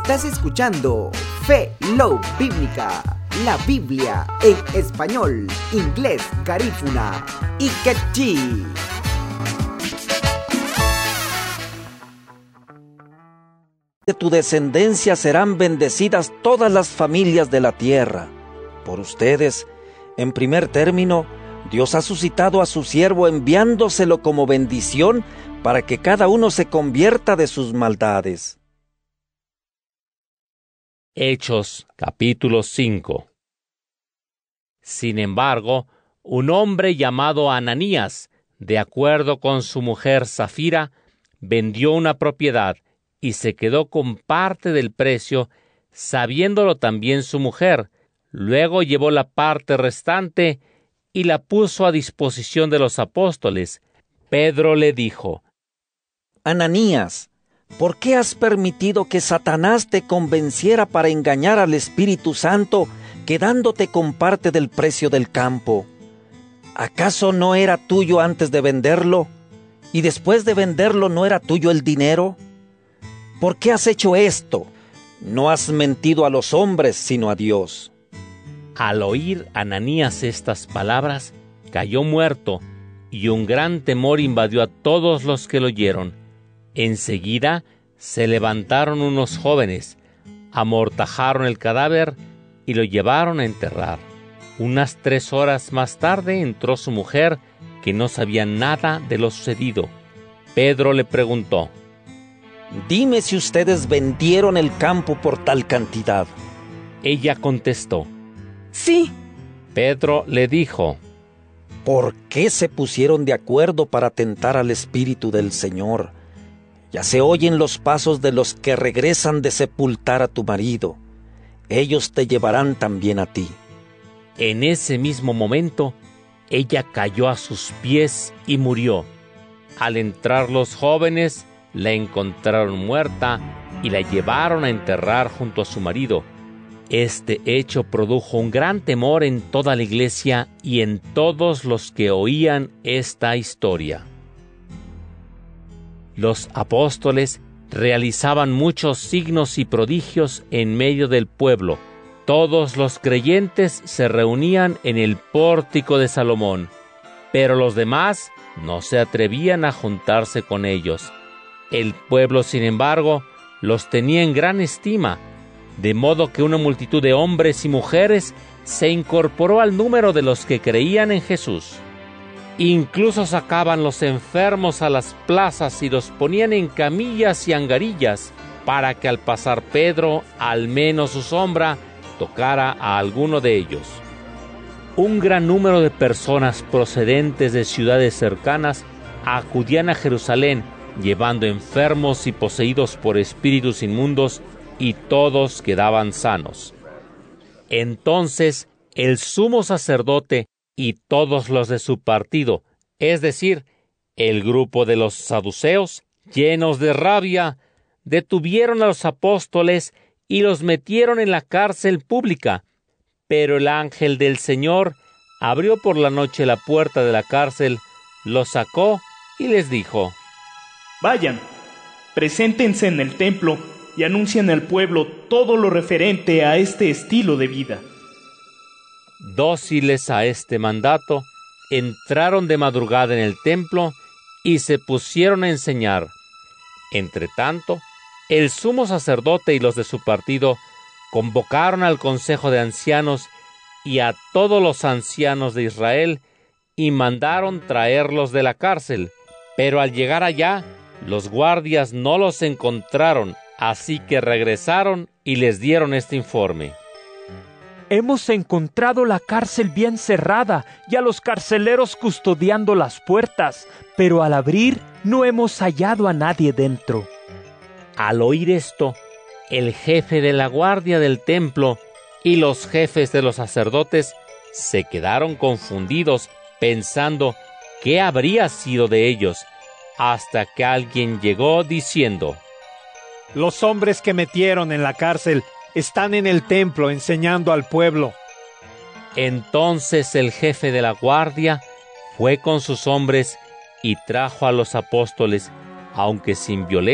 Estás escuchando Fe Love Bíblica, la Biblia en español, inglés, garífuna y quechí. De tu descendencia serán bendecidas todas las familias de la tierra. Por ustedes, en primer término, Dios ha suscitado a su siervo enviándoselo como bendición para que cada uno se convierta de sus maldades. Hechos, capítulo 5. Sin embargo, un hombre llamado Ananías, de acuerdo con su mujer Safira, vendió una propiedad y se quedó con parte del precio, sabiéndolo también su mujer. Luego llevó la parte restante y la puso a disposición de los apóstoles. Pedro le dijo: Ananías, ¿por qué has permitido que Satanás te convenciera para engañar al Espíritu Santo, quedándote con parte del precio del campo? ¿Acaso no era tuyo antes de venderlo? ¿Y después de venderlo no era tuyo el dinero? ¿Por qué has hecho esto? No has mentido a los hombres, sino a Dios. Al oír Ananías estas palabras, cayó muerto, y un gran temor invadió a todos los que lo oyeron. Enseguida se levantaron unos jóvenes, amortajaron el cadáver y lo llevaron a enterrar. Unas 3 horas más tarde entró su mujer, que no sabía nada de lo sucedido. Pedro le preguntó: Dime si ustedes vendieron el campo por tal cantidad. Ella contestó: Sí. Pedro le dijo: ¿Por qué se pusieron de acuerdo para tentar al Espíritu del Señor? Ya se oyen los pasos de los que regresan de sepultar a tu marido. Ellos te llevarán también a ti. En ese mismo momento, ella cayó a sus pies y murió. Al entrar los jóvenes, la encontraron muerta y la llevaron a enterrar junto a su marido. Este hecho produjo un gran temor en toda la iglesia y en todos los que oían esta historia. Los apóstoles realizaban muchos signos y prodigios en medio del pueblo. Todos los creyentes se reunían en el pórtico de Salomón, pero los demás no se atrevían a juntarse con ellos. El pueblo, sin embargo, los tenía en gran estima, de modo que una multitud de hombres y mujeres se incorporó al número de los que creían en Jesús. Incluso sacaban los enfermos a las plazas y los ponían en camillas y angarillas, para que al pasar Pedro, al menos su sombra tocara a alguno de ellos. Un gran número de personas procedentes de ciudades cercanas acudían a Jerusalén, llevando enfermos y poseídos por espíritus inmundos, y todos quedaban sanos. Entonces el sumo sacerdote y todos los de su partido, es decir, el grupo de los saduceos, llenos de rabia, detuvieron a los apóstoles y los metieron en la cárcel pública. Pero el ángel del Señor abrió por la noche la puerta de la cárcel, los sacó y les dijo: Vayan, preséntense en el templo y anuncien al pueblo todo lo referente a este estilo de vida. Dóciles a este mandato, entraron de madrugada en el templo y se pusieron a enseñar. Entretanto, el sumo sacerdote y los de su partido convocaron al consejo de ancianos y a todos los ancianos de Israel y mandaron traerlos de la cárcel. Pero al llegar allá, los guardias no los encontraron, así que regresaron y les dieron este informe: Hemos encontrado la cárcel bien cerrada y a los carceleros custodiando las puertas, pero al abrir no hemos hallado a nadie dentro. Al oír esto, el jefe de la guardia del templo y los jefes de los sacerdotes se quedaron confundidos, pensando qué habría sido de ellos, hasta que alguien llegó diciendo: Los hombres que metieron en la cárcel están en el templo enseñando al pueblo. Entonces el jefe de la guardia fue con sus hombres y trajo a los apóstoles, aunque sin violencia,